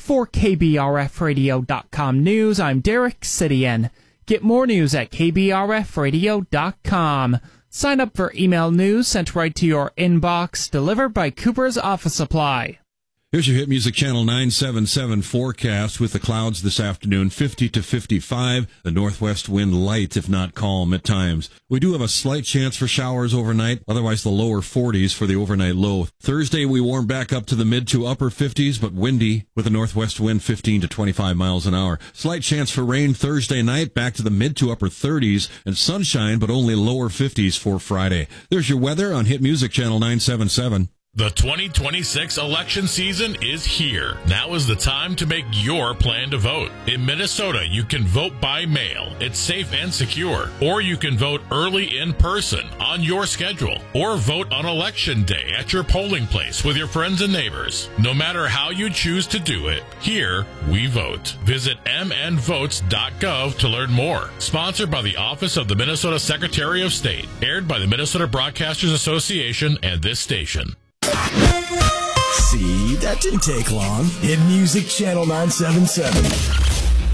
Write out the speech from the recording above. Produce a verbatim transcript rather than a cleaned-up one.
For K B R F radio dot com news, I'm Derek Sidian. Get more news at K B R F radio dot com. Sign up for email news sent right to your inbox, delivered by Cooper's Office Supply. Here's your Hit Music Channel nine seven seven forecast with the clouds this afternoon, fifty to fifty-five. The northwest wind light, if not calm at times. We do have a slight chance for showers overnight, otherwise the lower forties for the overnight low. Thursday, we warm back up to the mid to upper fifties, but windy with a northwest wind fifteen to twenty-five miles an hour. Slight chance for rain Thursday night, back to the mid to upper thirties, and sunshine, but only lower fifties for Friday. There's your weather on Hit Music Channel nine seven seven. The twenty twenty-six election season is here. Now is the time to make your plan to vote. In Minnesota, you can vote by mail. It's safe and secure. Or you can vote early in person on your schedule. Or vote on election day at your polling place with your friends and neighbors. No matter how you choose to do it, here we vote. Visit m n votes dot gov to learn more. Sponsored by the Office of the Minnesota Secretary of State. Aired by the Minnesota Broadcasters Association and this station. See, that didn't take long. Hit Music Channel nine seven seven.